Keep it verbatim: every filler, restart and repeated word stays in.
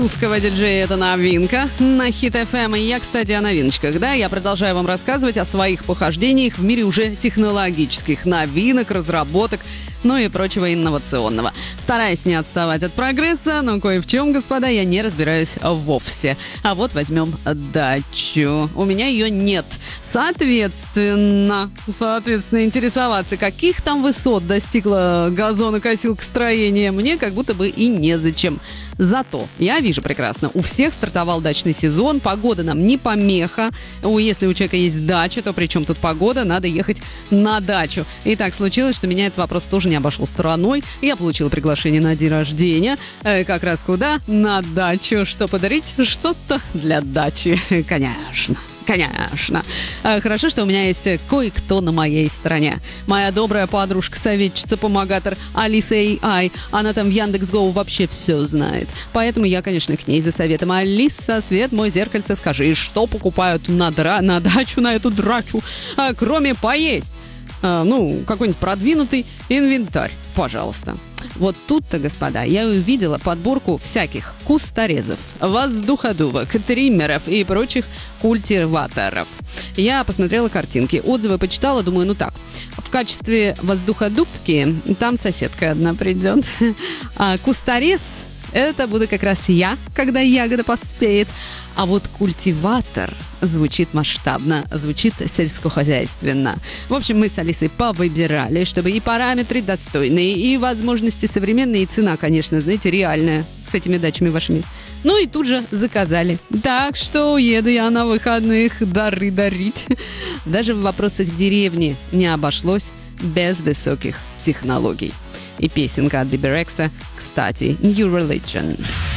Русского диджея — это новинка на Хит эф эм. И я, кстати, о новиночках, да? Я продолжаю вам рассказывать о своих похождениях в мире уже технологических новинок, разработок, ну и прочего инновационного. Стараюсь не отставать от прогресса, но кое в чем, господа, я не разбираюсь вовсе. А вот возьмем дачу. У меня ее нет. Соответственно, соответственно, интересоваться, каких там высот достигла газонокосилка строения, мне как будто бы и незачем. Зато я вижу прекрасно, у всех стартовал дачный сезон, погода нам не помеха. Если у человека есть дача, то при чем тут погода, надо ехать на дачу. И так случилось, что меня этот вопрос тоже не обошел стороной. Я получила приглашение на день рождения. Э, как раз куда? На дачу. Что подарить? Что-то для дачи. Конечно. Конечно. Хорошо, что у меня есть кое-кто на моей стороне. Моя добрая подружка, советчица, помогатор Алиса эй ай. Она там в Яндекс.Гоу вообще все знает. Поэтому я, конечно, к ней за советом. Алиса, свет мой, зеркальце, скажи, что покупают на, дра... на дачу, на эту драчу, а, кроме поесть? А, ну, какой-нибудь продвинутый инвентарь, пожалуйста. Вот тут-то, господа, я увидела подборку всяких кусторезов, воздуходувок, триммеров и прочих культиваторов. Я посмотрела картинки, отзывы почитала, думаю, ну так, в качестве воздуходувки там соседка одна придет. А кусторез — это буду как раз я, когда ягода поспеет. А вот культиватор звучит масштабно, звучит сельскохозяйственно. В общем, мы с Алисой повыбирали, чтобы и параметры достойные, и возможности современные, и цена, конечно, знаете, реальная с этими дачами вашими. Ну и тут же заказали. Так что уеду я на выходных дары дарить. Даже в вопросах деревни не обошлось без высоких технологий. И песенка от Биби Рекса, кстати, New Religion.